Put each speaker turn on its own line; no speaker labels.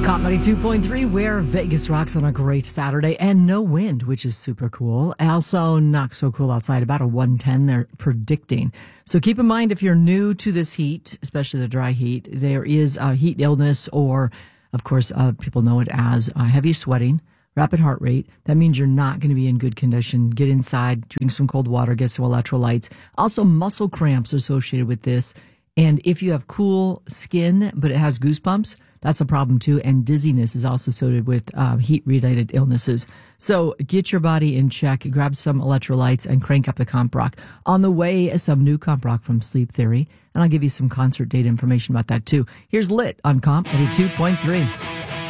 Comedy 2.3, where Vegas rocks on a great Saturday and no wind, which is super cool. Also, not so cool outside, about a 110 they're predicting. So keep in mind, if you're new to this heat, especially the dry heat, there is a heat illness, or of course, people know it as heavy sweating, rapid heart rate. That means you're not going to be in good condition. Get inside, drink some cold water, get some electrolytes. Also, muscle cramps associated with this. And if you have cool skin, but it has goosebumps, that's a problem too. And dizziness is also associated with heat-related illnesses. So get your body in check, grab some electrolytes, and crank up the Comp Rock. On the way, some new Comp Rock from Sleep Theory. And I'll give you some concert date information about that too. Here's Lit on Comp 82.3.